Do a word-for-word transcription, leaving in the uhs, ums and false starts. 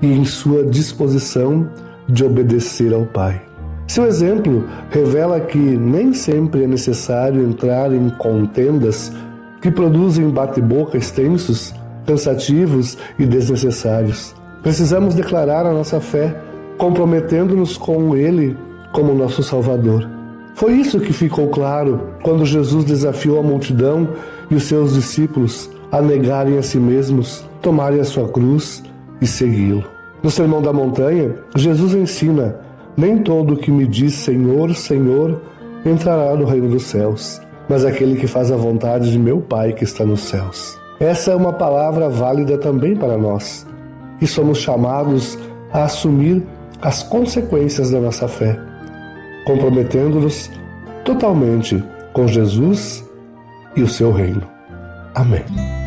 e em sua disposição de obedecer ao Pai. Seu exemplo revela que nem sempre é necessário entrar em contendas que produzem bate-boca extensos, cansativos e desnecessários. Precisamos declarar a nossa fé, comprometendo-nos com Ele como nosso Salvador. Foi isso que ficou claro quando Jesus desafiou a multidão e os seus discípulos a negarem a si mesmos, tomarem a sua cruz e segui-lo. No Sermão da Montanha, Jesus ensina: nem todo o que me diz Senhor, Senhor, entrará no reino dos céus, mas aquele que faz a vontade de meu Pai que está nos céus. Essa é uma palavra válida também para nós, e somos chamados a assumir as consequências da nossa fé, comprometendo-nos totalmente com Jesus e o seu reino. Amém.